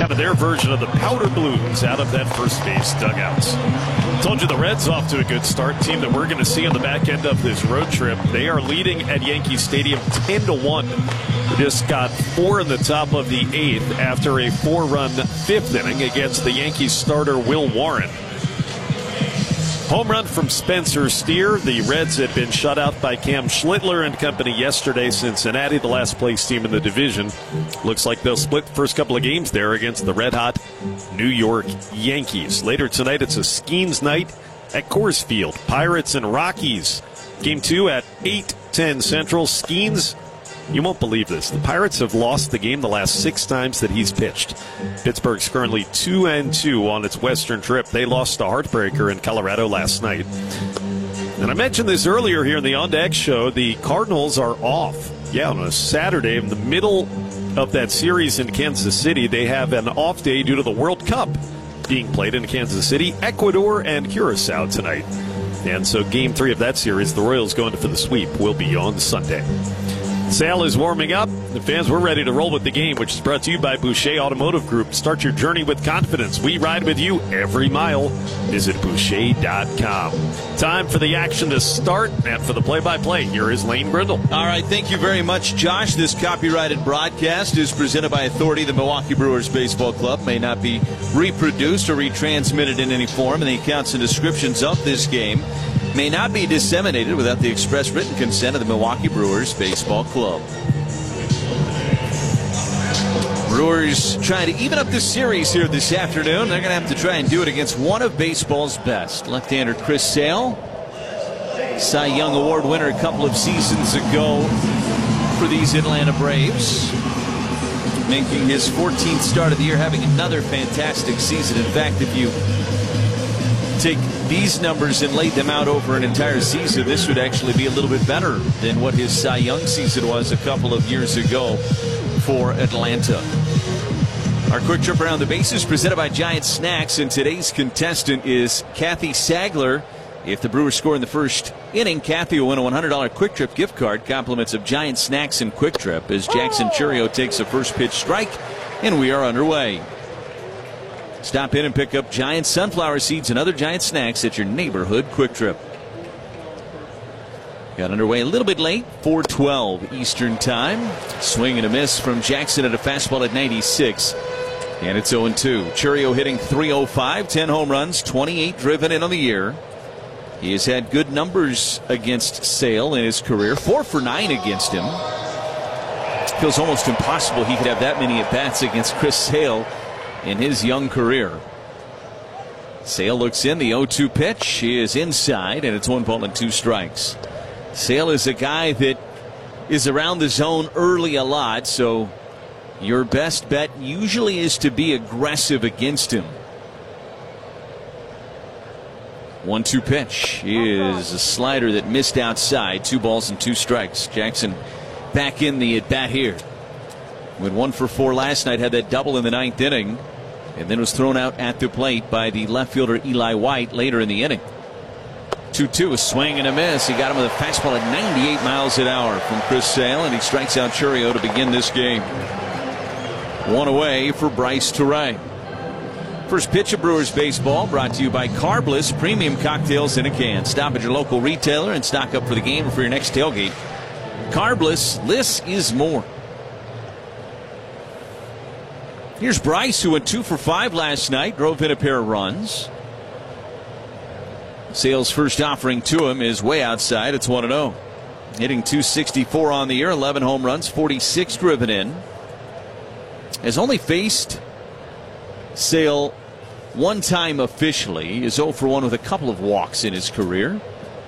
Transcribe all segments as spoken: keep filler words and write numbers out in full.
kind of their version of the powder blues out of that first base dugouts. Told you the Reds off to a good start. Team that we're going to see on the back end of this road trip. They are leading at Yankee Stadium ten to one. Just got four in the top of the eighth after a four-run fifth inning against the Yankees starter Will Warren. Home run from Spencer Steer. The Reds had been shut out by Cam Schlittler and company yesterday. Cincinnati, the last place team in the division. Looks like they'll split the first couple of games there against the red-hot New York Yankees. Later tonight, it's a Skeens night at Coors Field. Pirates and Rockies. Game two at eight ten Central. Skeens, you won't believe this. The Pirates have lost the game the last six times that he's pitched. Pittsburgh's currently two and two on its Western trip. They lost a heartbreaker in Colorado last night. And I mentioned this earlier here in the On Deck show. The Cardinals are off. Yeah, on a Saturday in the middle of that series in Kansas City. They have an off day due to the World Cup being played in Kansas City, Ecuador, and Curacao tonight. And so game three of that series, the Royals going for the sweep, will be on Sunday. Sale is warming up. The fans, we're ready to roll with the game, which is brought to you by Boucher Automotive Group. Start your journey with confidence. We ride with you every mile. Visit Boucher dot com. Time for the action to start, and for the play-by-play, here is Lane Grindle. All right, thank you very much, Josh. This copyrighted broadcast is presented by Authority. The Milwaukee Brewers Baseball Club may not be reproduced or retransmitted in any form, and the accounts and descriptions of this game may not be disseminated without the express written consent of the Milwaukee Brewers Baseball Club. Brewers trying to even up this series here this afternoon. They're going to have to try and do it against one of baseball's best. Left-hander Chris Sale, Cy Young Award winner a couple of seasons ago for these Atlanta Braves, making his fourteenth start of the year, having another fantastic season. In fact, if you take these numbers and laid them out over an entire season, this would actually be a little bit better than what his Cy Young season was a couple of years ago for Atlanta. Our quick trip around the bases presented by Giant Snacks, and today's contestant is Kathy Sagler. If the Brewers score in the first inning, Kathy will win a one hundred dollar Quick Trip gift card, compliments of Giant Snacks and Quick Trip, as Jackson Churio takes a first pitch strike, and we are underway. Stop in and pick up Giant sunflower seeds and other Giant snacks at your neighborhood Quick Trip. Got underway a little bit late, four twelve Eastern time. Swing and a miss from Jackson at a fastball at ninety-six. And it's oh and two. Churio hitting three oh five, ten home runs, twenty-eight driven in on the year. He has had good numbers against Sale in his career, four for nine against him. Feels almost impossible he could have that many at-bats against Chris Sale in his young career. Sale looks in, the oh two pitch is inside, and it's one ball and two strikes. Sale is a guy that is around the zone early a lot, so your best bet usually is to be aggressive against him. one two pitch is a slider that missed outside, two balls and two strikes. Jackson back in the at-bat here. Went one for four last night, had that double in the ninth inning, and then was thrown out at the plate by the left fielder Eli White later in the inning. two two, a swing and a miss. He got him with a fastball at ninety-eight miles an hour from Chris Sale, and he strikes out Churio to begin this game. One away for Bryce Terang. First pitch of Brewers baseball brought to you by Carbliss, premium cocktails in a can. Stop at your local retailer and stock up for the game or for your next tailgate. Carbliss, less is more. Here's Bryce, who went two for five last night, drove in a pair of runs. Sale's first offering to him is way outside. It's one and oh. Hitting two sixty-four on the year, eleven home runs, forty-six driven in. Has only faced Sale one time officially. He is oh for one with a couple of walks in his career.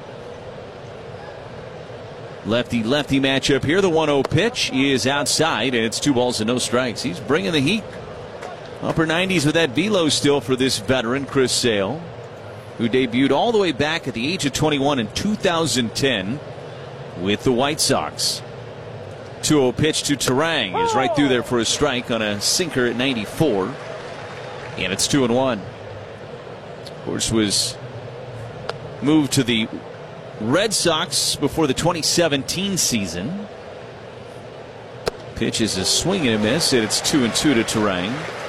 Lefty-lefty matchup here. The one oh pitch is outside, and it's two balls and no strikes. He's bringing the heat. Upper nineties with that velo still for this veteran, Chris Sale, who debuted all the way back at the age of twenty-one in two thousand ten with the White Sox. two oh pitch to Terang is right through there for a strike on a sinker at ninety-four. And it's two and one. Of course, was moved to the Red Sox before the twenty seventeen season. Pitch is a swing and a miss, and it's two and two to Terang.